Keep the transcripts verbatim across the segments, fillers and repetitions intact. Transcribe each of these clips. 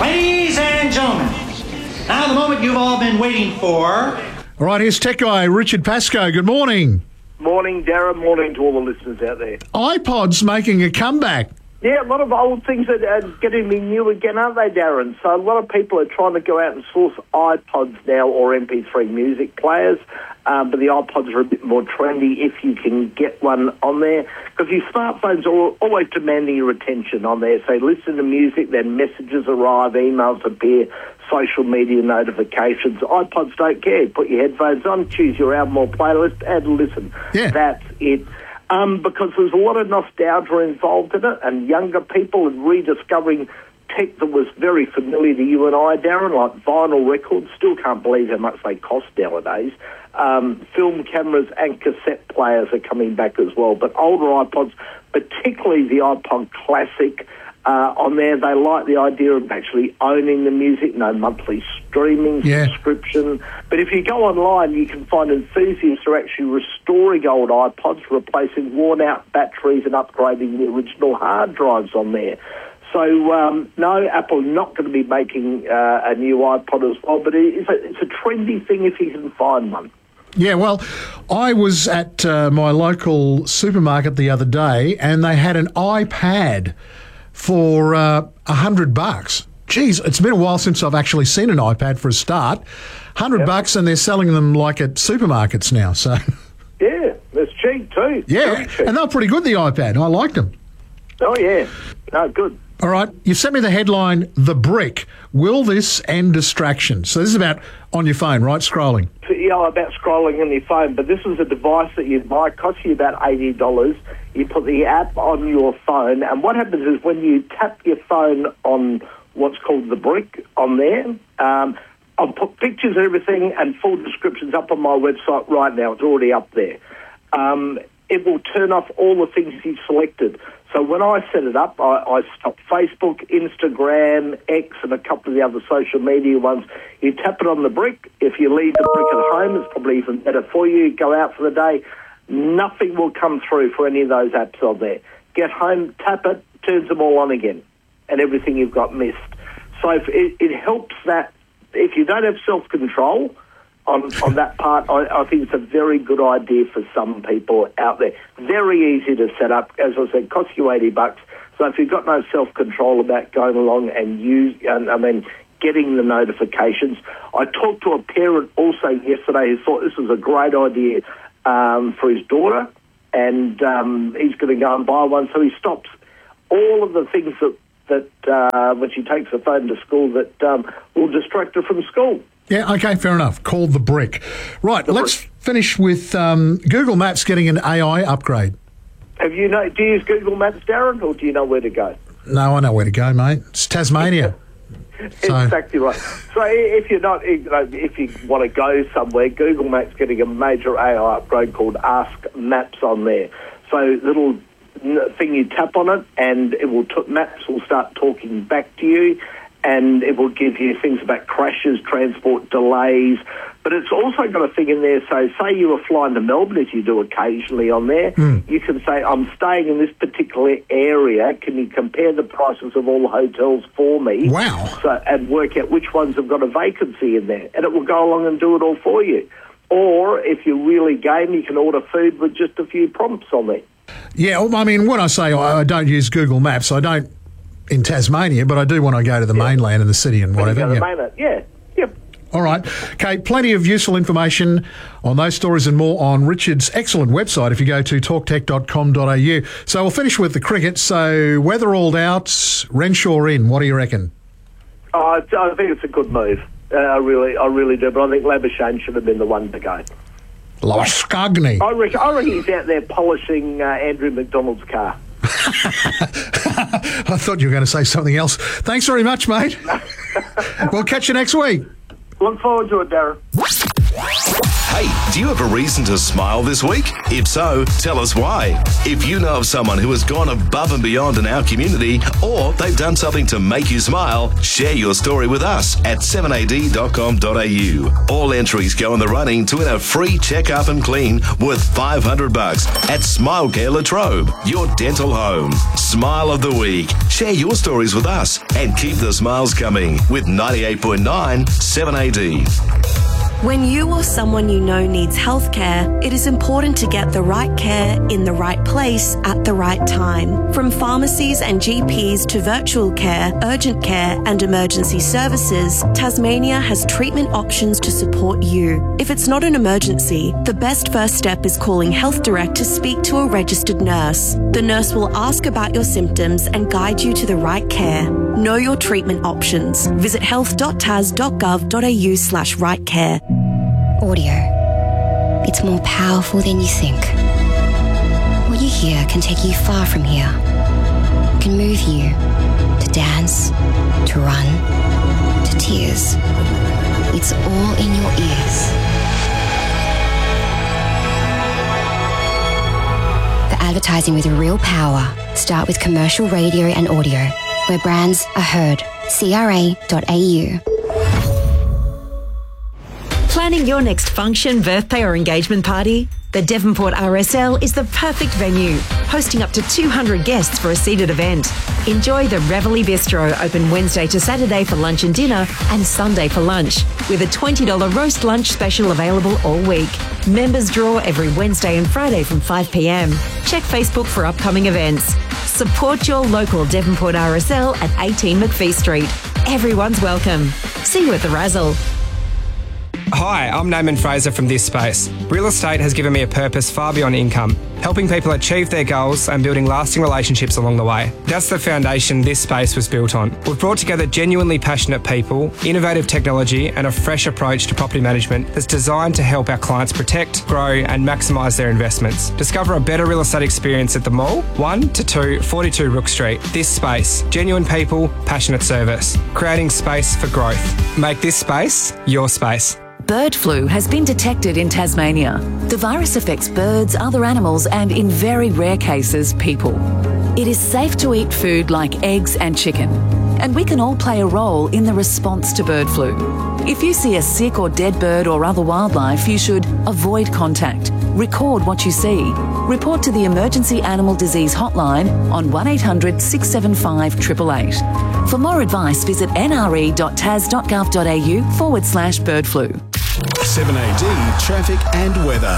Ladies and gentlemen, now the moment you've all been waiting for. All right, here's tech guy Richard Pascoe. Good morning. Morning, Darren. Morning to all the listeners out there. iPod's making a comeback. Yeah, a lot of old things are, are getting me new again, aren't they, Darren? So a lot of people are trying to go out and source iPods now or M P three music players, um, but the iPods are a bit more trendy if you can get one on there. Because your smartphones are always demanding your attention on there. So listen to music, then messages arrive, emails appear, social media notifications. iPods don't care. Put your headphones on, choose your album or playlist, and listen. Yeah. That's it. Um, because there's a lot of nostalgia involved in it, and younger people are rediscovering tech that was very familiar to you and I, Darren, like vinyl records. Still can't believe how much they cost nowadays. Um, film cameras and cassette players are coming back as well. But older iPods, particularly the iPod Classic, uh, on there, they like the idea of actually owning the music, no monthly streaming Yeah. subscription. But if you go online, you can find enthusiasts who are actually restoring old iPods, replacing worn-out batteries and upgrading the original hard drives on there. So, um, no, Apple not going to be making uh, a new iPod as well, but it's a, it's a trendy thing if you can find one. Yeah, well, I was at uh, my local supermarket the other day and they had an iPad for uh, a hundred bucks. Geez, it's been a while since I've actually seen an iPad for a start. Hundred Yep. bucks, and they're selling them like at supermarkets now. So, Yeah, it's cheap too. yeah, Very cheap. and they're pretty good. The iPad, I liked them. Oh, yeah. No, good. All right, you sent me the headline, The Brick. Will this end distraction? So this is about on your phone, right, scrolling. You know, about scrolling on your phone, but this is a device that you buy. It costs you about eighty dollars. You put the app on your phone, and what happens is when you tap your phone on what's called the brick on there, um, I'll put pictures and everything and full descriptions up on my website right now. It's already up there. Um, it will turn off all the things you've selected. So when I set it up, I, I stopped Facebook, Instagram, X, and a couple of the other social media ones. You tap it on the brick. If you leave the brick at home, it's probably even better for you. Go out for the day. Nothing will come through for any of those apps on there. Get home, tap it, turns them all on again, and everything you've got missed. So if it, it helps that if you don't have self-control on, on that part, I, I think it's a very good idea for some people out there. Very easy to set up. As I said, costs you eighty bucks. So if you've got no self-control about going along and use, and I mean, getting the notifications. I talked to a parent also yesterday who thought this was a great idea um, for his daughter, and um, he's going to go and buy one. So he stops all of the things that, that uh, when she takes the phone to school that um, will distract her from school. Yeah, okay, fair enough. Called The Brick. Right, The let's Brick. finish with um, Google Maps getting an A I upgrade. Have you know? Do you use Google Maps, Darren, or do you know where to go? No, I know where to go, mate. It's Tasmania. So- Exactly right. So if you're not, you know, if you want to go somewhere, Google Maps getting a major A I upgrade called Ask Maps on there. So little thing you tap on it, and it will t- Maps will start talking back to you, and it will give you things about crashes, transport delays. But it's also got a thing in there, so say you were flying to Melbourne, as you do occasionally on there, Mm. you can say, I'm staying in this particular area, can you compare the prices of all the hotels for me? Wow. So, and work out which ones have got a vacancy in there, and it will go along and do it all for you. Or if you're really game, you can order food with just a few prompts on there. Yeah, well, I mean, when I say I don't use Google Maps, I don't in Tasmania, but I do when I go to the Yeah. mainland and the city and When you whatever. go to Yep. mainland. Yeah, yep. All right. Okay, plenty of useful information on those stories and more on Richard's excellent website if you go to talk tech dot com dot a u. So we'll finish with the cricket. So weather all out, Renshaw in. What do you reckon? Oh, I, I think it's a good move. Uh, I really, I really do. But I think Labuschagne should have been the one to go. Lascagni. I reckon, I reckon he's out there polishing uh, Andrew McDonald's car. I thought you were going to say something else. Thanks very much, mate. We'll catch you next week. Look forward to it, Darren. Hey, do you have a reason to smile this week? If so, tell us why. If you know of someone who has gone above and beyond in our community, or they've done something to make you smile, share your story with us at seven a d dot com dot a u. All entries go in the running to win a free check-up and clean worth five hundred bucks at Smile Care Latrobe, your dental home. Smile of the week. Share your stories with us and keep the smiles coming with ninety-eight point nine seven A D. When you or someone you know needs healthcare, it is important to get the right care in the right place at the right time. From pharmacies and G Ps to virtual care, urgent care and emergency services, Tasmania has treatment options to support you. If it's not an emergency, the best first step is calling Health Direct to speak to a registered nurse. The nurse will ask about your symptoms and guide you to the right care. Know your treatment options. Visit health dot tas dot gov dot a u slash right care. Audio. It's more powerful than you think. What you hear can take you far from here. It can move you to dance, to run, to tears. It's all in your ears. For advertising with real power, start with commercial radio and audio, where brands are heard. C R A dot A U. Planning your next function, birthday or engagement party? The Devonport R S L is the perfect venue, hosting up to two hundred guests for a seated event. Enjoy the Reveille Bistro, open Wednesday to Saturday for lunch and dinner and Sunday for lunch, with a twenty dollars roast lunch special available all week. Members draw every Wednesday and Friday from five p m. Check Facebook for upcoming events. Support your local Devonport R S L at eighteen McPhee Street. Everyone's welcome. See you at the Razzle. Hi, I'm Naaman Fraser from This Space. Real estate has given me a purpose far beyond income, helping people achieve their goals and building lasting relationships along the way. That's the foundation This Space was built on. We've brought together genuinely passionate people, innovative technology and a fresh approach to property management that's designed to help our clients protect, grow and maximise their investments. Discover a better real estate experience at the Mall, one to two forty-two Rook Street. This Space. Genuine people, passionate service. Creating space for growth. Make this space your space. Bird flu has been detected in Tasmania. The virus affects birds, other animals and, in very rare cases, people. It is safe to eat food like eggs and chicken, and we can all play a role in the response to bird flu. If you see a sick or dead bird or other wildlife, you should avoid contact, record what you see, report to the Emergency Animal Disease Hotline on one eight hundred six seven five eight eight eight. For more advice, visit nre.tas.gov.au forward slash bird flu. seven A D traffic and weather.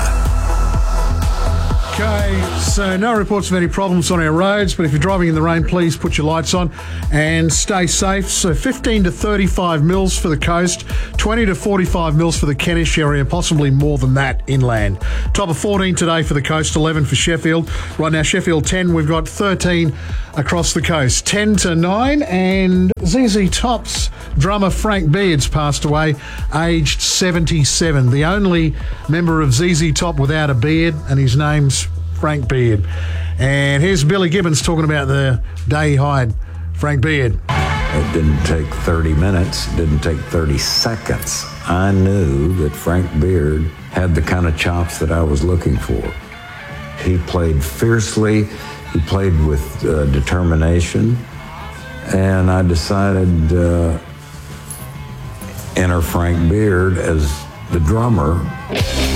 Okay, so no reports of any problems on our roads, but if you're driving in the rain, please put your lights on and stay safe. So fifteen to thirty-five mils for the coast, twenty to forty-five mils for the Kentish area, possibly more than that inland. Top of fourteen today for the coast, eleven for Sheffield. Right now, Sheffield ten, we've got thirteen across the coast, ten to nine, and Z Z Top's drummer Frank Beard's passed away, aged seventy-seven. The only member of Z Z Top without a beard, and his name's Frank Beard. And here's Billy Gibbons talking about the day he hired Frank Beard. It didn't take thirty minutes, it didn't take thirty seconds. I knew that Frank Beard had the kind of chops that I was looking for. He played fiercely, he played with uh, determination, and I decided uh, enter Frank Beard as the drummer.